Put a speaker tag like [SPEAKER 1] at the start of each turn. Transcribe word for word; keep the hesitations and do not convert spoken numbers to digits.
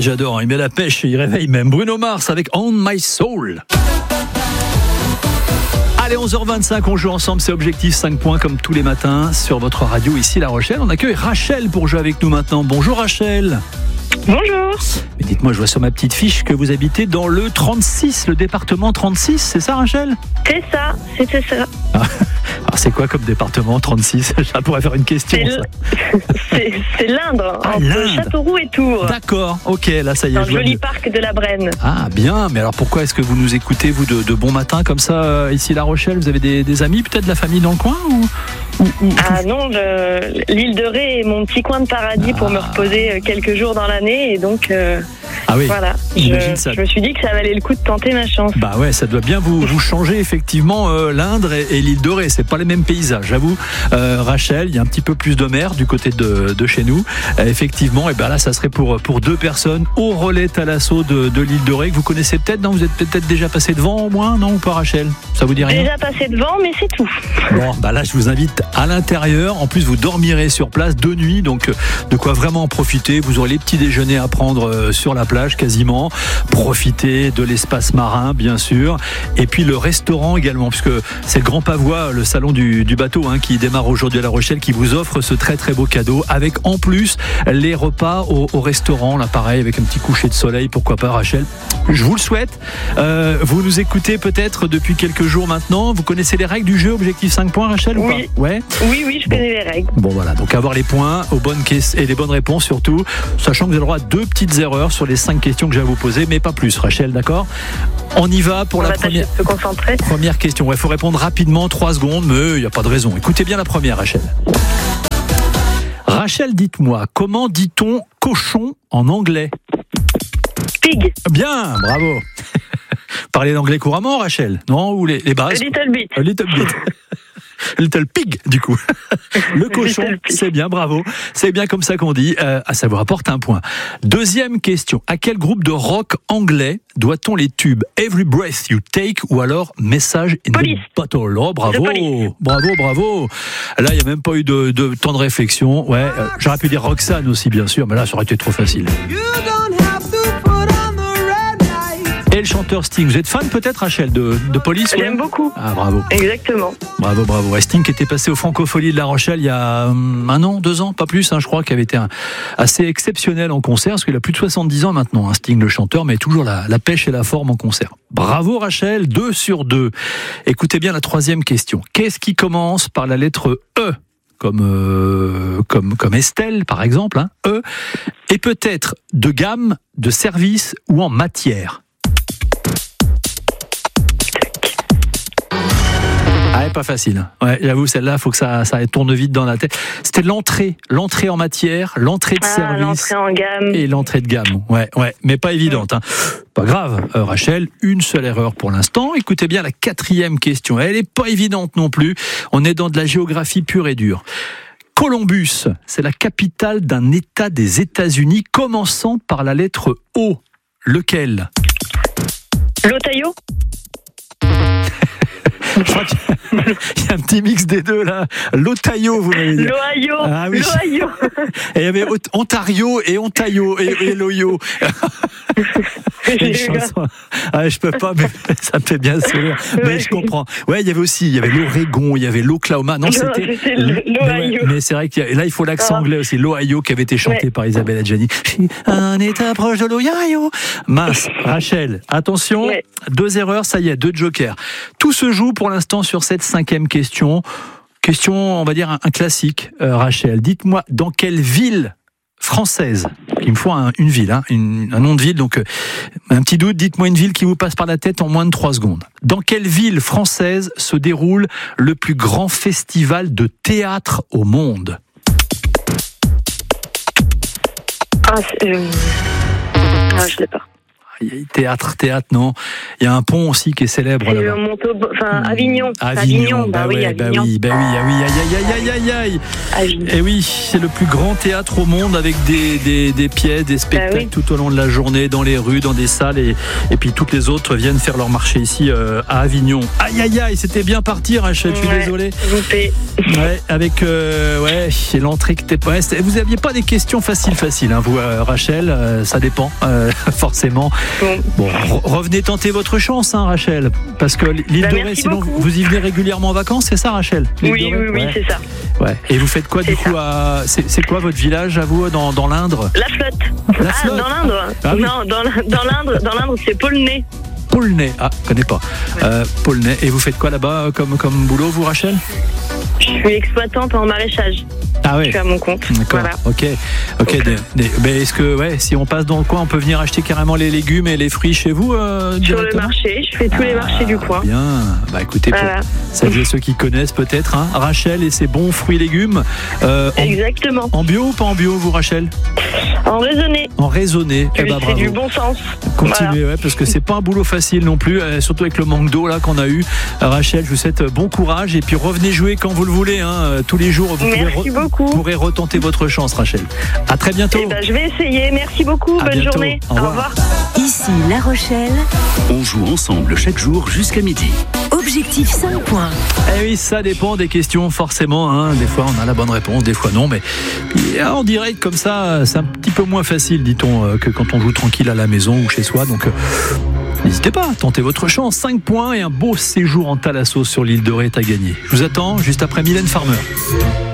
[SPEAKER 1] j'adore, il met la pêche et il réveille même. Bruno Mars avec On My Soul. Allez, onze heures vingt-cinq, on joue ensemble, c'est Objectif cinq points comme tous les matins sur votre radio ici La Rochelle. On accueille Rachel pour jouer avec nous maintenant. Bonjour Rachel.
[SPEAKER 2] Bonjour.
[SPEAKER 1] Mais dites-moi, je vois sur ma petite fiche que vous habitez dans le trente-six, le département trente-six, c'est ça Rachel ?
[SPEAKER 2] C'est ça, c'était ça.
[SPEAKER 1] Ah. Alors c'est quoi comme département trente-six ? Ça pourrait faire une question.
[SPEAKER 2] C'est, l... c'est, c'est l'Indre, ah, entre l'Inde. Châteauroux et Tours.
[SPEAKER 1] D'accord, ok, là ça y est.
[SPEAKER 2] Dans le joli
[SPEAKER 1] mieux.
[SPEAKER 2] parc de la Brenne.
[SPEAKER 1] Ah bien, mais alors pourquoi est-ce que vous nous écoutez, vous, de, de bon matin comme ça, euh, ici La Rochelle ? Vous avez des, des amis, peut-être de la famille dans le coin ou, ou, ou...
[SPEAKER 2] Ah non, je... l'île de Ré est mon petit coin de paradis ah. pour me reposer quelques jours dans l'année et donc... Euh...
[SPEAKER 1] Ah oui,
[SPEAKER 2] voilà, je, ça. je me suis dit que ça valait le coup de tenter ma chance.
[SPEAKER 1] Bah ouais, ça doit bien vous, vous changer effectivement euh, l'Indre et, et l'île de Ré, c'est pas les mêmes paysages, j'avoue. Euh, Rachel, il y a un petit peu plus de mer du côté de, de chez nous. Euh, effectivement, et ben là, ça serait pour pour deux personnes au relais Thalasso de, de l'île de Ré que vous connaissez peut-être. Non, vous êtes peut-être déjà passé devant au moins, non ou pas Rachel ? Ça vous dit rien ?
[SPEAKER 2] Déjà passé devant, mais c'est tout.
[SPEAKER 1] Bon, bah là, je vous invite à l'intérieur. En plus, vous dormirez sur place deux nuits, donc de quoi vraiment en profiter. Vous aurez les petits déjeuners à prendre sur la plage quasiment, profiter de l'espace marin bien sûr, et puis le restaurant également, puisque c'est le Grand Pavois, le salon du, du bateau hein, qui démarre aujourd'hui à La Rochelle, qui vous offre ce très très beau cadeau, avec en plus les repas au, au restaurant, là pareil, avec un petit coucher de soleil, pourquoi pas Rachel, je vous le souhaite. Euh, vous nous écoutez peut-être depuis quelques jours maintenant, vous connaissez les règles du jeu Objectif cinq points Rachel ou
[SPEAKER 2] oui.
[SPEAKER 1] pas ? Ouais.
[SPEAKER 2] Oui, oui, je
[SPEAKER 1] bon.
[SPEAKER 2] connais les règles.
[SPEAKER 1] Bon voilà, donc avoir les points aux bonnes questions et les bonnes réponses surtout, sachant que vous avez le droit à deux petites erreurs sur les cinq questions que j'ai à vous poser, mais pas plus, Rachel, d'accord ? On y va pour
[SPEAKER 2] On
[SPEAKER 1] la
[SPEAKER 2] va
[SPEAKER 1] première,
[SPEAKER 2] se concentrer.
[SPEAKER 1] première question. Il ouais, faut répondre rapidement, trois secondes, mais il n'y a pas de raison. Écoutez bien la première, Rachel. Rachel, dites-moi, comment dit-on cochon en anglais ?
[SPEAKER 2] Pig.
[SPEAKER 1] Bien, bravo. Parlez l'anglais couramment, Rachel ? Non ? Ou les, les bases ?
[SPEAKER 2] A little bit.
[SPEAKER 1] A little bit. Little pig, du coup. Le cochon, c'est bien, bravo. C'est bien comme ça qu'on dit. Euh, ça vous rapporte un point. Deuxième question. À quel groupe de rock anglais doit-on les tubes Every Breath You Take ou alors Message in
[SPEAKER 2] Police.
[SPEAKER 1] the Bottle ? Oh, bravo, bravo, bravo. Là, il n'y a même pas eu de, de temps de réflexion. Ouais, euh, j'aurais pu dire Roxane aussi, bien sûr, mais là, ça aurait été trop facile. Et le chanteur Sting, vous êtes fan peut-être Rachel de, de Police ?
[SPEAKER 2] J'aime ouais beaucoup.
[SPEAKER 1] Ah bravo.
[SPEAKER 2] Exactement.
[SPEAKER 1] Bravo, bravo. Sting qui était passé au Francophonie de La Rochelle il y a un an, deux ans, pas plus, hein, je crois, qui avait été un, assez exceptionnel en concert, parce qu'il a plus de soixante-dix ans maintenant, hein, Sting le chanteur, mais toujours la, la pêche et la forme en concert. Bravo Rachel, deux sur deux. Écoutez bien la troisième question. Qu'est-ce qui commence par la lettre E ? Comme, euh, comme, comme Estelle, par exemple, hein, E, et peut-être de gamme, de service ou en matière ? Ah, pas facile. Ouais, j'avoue, celle-là, il faut que ça, ça tourne vite dans la tête. C'était l'entrée, l'entrée en matière, l'entrée de
[SPEAKER 2] ah,
[SPEAKER 1] service.
[SPEAKER 2] L'entrée en gamme.
[SPEAKER 1] Et l'entrée de gamme. Ouais, ouais, mais pas évidente. Hein. Pas grave, euh, Rachel, une seule erreur pour l'instant. Écoutez bien la quatrième question. Elle n'est pas évidente non plus. On est dans de la géographie pure et dure. Columbus, c'est la capitale d'un État des États-Unis commençant par la lettre O. Lequel ?
[SPEAKER 2] L'Ohio.
[SPEAKER 1] Je crois qu'il y a un petit mix des deux là. L'Ohio, vous m'avez dit.
[SPEAKER 2] L'Ohio.
[SPEAKER 1] Ah oui.
[SPEAKER 2] L'Ohio.
[SPEAKER 1] Et il y avait Ontario et Ontario et, et l'Ohio. Ah, je peux pas, mais ça me fait bien sourire. Mais ouais. Je comprends. Ouais, il y avait aussi, il y avait l'Oregon, il y avait l'Oklahoma. Non, c'était,
[SPEAKER 2] c'était l'Ohio.
[SPEAKER 1] Mais, mais c'est vrai que là, il faut l'accent ah. anglais aussi. L'Ohio qui avait été chanté ouais. par Isabelle Adjani. Un état proche de l'Ohio. Mince. Rachel, attention. Ouais. Deux erreurs, ça y est, deux jokers. Tout se joue pour l'instant sur cette cinquième question. Question, on va dire, un, un classique, euh, Rachel. Dites-moi, dans quelle ville française, il me faut un, une ville, hein, une, un nom de ville, donc euh, un petit doute, dites-moi une ville qui vous passe par la tête en moins de trois secondes. Dans quelle ville française se déroule le plus grand festival de théâtre au monde ?
[SPEAKER 2] Ah, euh... ah je l'ai pas.
[SPEAKER 1] Théâtre, théâtre, non. Il y a un pont aussi qui est célèbre
[SPEAKER 2] C'est
[SPEAKER 1] là-bas.
[SPEAKER 2] le Montauban, enfin Avignon.
[SPEAKER 1] Avignon,
[SPEAKER 2] Avignon,
[SPEAKER 1] bah,
[SPEAKER 2] bah oui,
[SPEAKER 1] ouais,
[SPEAKER 2] Avignon.
[SPEAKER 1] bah oui, bah oui, ah oui, aïe, aïe, aïe, aïe, aïe, aïe. Et oui, c'est le plus grand théâtre au monde avec des, des, des pièces, des spectacles bah oui. tout au long de la journée, dans les rues, dans des salles, et, et puis toutes les autres viennent faire leur marché ici euh, à Avignon. Aïe, aïe, aïe, c'était bien parti, Rachel, je suis
[SPEAKER 2] ouais,
[SPEAKER 1] désolé.
[SPEAKER 2] Ouais,
[SPEAKER 1] avec euh, ouais, l'entrée que t'es pas. Vous aviez pas des questions faciles, faciles, hein, vous, euh, Rachel, euh, ça dépend, euh, forcément. Bon, bon re- revenez tenter votre chance, hein, Rachel, parce que l'île bah, Dorée, sinon beaucoup. Vous y venez régulièrement en vacances, c'est ça, Rachel?
[SPEAKER 2] Oui, oui, oui, ouais. c'est ça.
[SPEAKER 1] Ouais. Et vous faites quoi
[SPEAKER 2] c'est
[SPEAKER 1] du coup
[SPEAKER 2] ça.
[SPEAKER 1] à... c'est, c'est quoi votre village à vous dans, dans l'Indre?
[SPEAKER 2] La Flotte.
[SPEAKER 1] La
[SPEAKER 2] ah,
[SPEAKER 1] Flotte.
[SPEAKER 2] dans l'Indre. Ah, oui. Non, dans, dans l'Indre, dans l'Indre, c'est Paulnay.
[SPEAKER 1] Paulnay, ah, je connais pas. Ouais. Euh, Paulnay. Et vous faites quoi là-bas comme, comme boulot, vous, Rachel?
[SPEAKER 2] Je suis exploitante en maraîchage.
[SPEAKER 1] Ah ouais.
[SPEAKER 2] Je suis à mon compte.
[SPEAKER 1] D'accord. Voilà. Ok. Ok. Des, des, mais est-ce que, ouais, si on passe dans le coin, on peut venir acheter carrément les légumes et les fruits chez vous euh,
[SPEAKER 2] sur le marché. Je fais tous ah, les marchés du coin.
[SPEAKER 1] Bien. Bah écoutez, voilà. Pour celles et ceux qui connaissent peut-être, hein, Rachel et ses bons fruits et légumes.
[SPEAKER 2] Euh, en, Exactement.
[SPEAKER 1] En bio ou pas en bio, vous, Rachel?
[SPEAKER 2] En raisonné.
[SPEAKER 1] En raisonné.
[SPEAKER 2] Eh bah, c'est du bon sens.
[SPEAKER 1] Continuez, voilà. Ouais, parce que c'est pas un boulot facile non plus, euh, surtout avec le manque d'eau là qu'on a eu. Euh, Rachel, je vous souhaite bon courage et puis revenez jouer quand vous le voulez, hein, tous les jours. Vous
[SPEAKER 2] Merci
[SPEAKER 1] pourrez, re-
[SPEAKER 2] beaucoup.
[SPEAKER 1] pourrez retenter votre chance, Rachel. À très bientôt.
[SPEAKER 2] Eh ben, je vais essayer. Merci beaucoup.
[SPEAKER 1] À
[SPEAKER 2] Bonne
[SPEAKER 1] bientôt.
[SPEAKER 2] journée.
[SPEAKER 1] Au revoir. Au revoir.
[SPEAKER 3] Ici La Rochelle.
[SPEAKER 4] On joue ensemble chaque jour jusqu'à midi.
[SPEAKER 3] Objectif cinq points.
[SPEAKER 1] Eh oui, ça dépend des questions forcément. Hein. Des fois, on a la bonne réponse, des fois non. Mais en direct comme ça, c'est un petit peu moins facile, dit-on, que quand on joue tranquille à la maison ou chez soi. Donc, n'hésitez pas, tentez votre chance. cinq points et un beau séjour en Thalasso sur l'île de Ré est à gagner. Je vous attends juste après Mylène Farmer.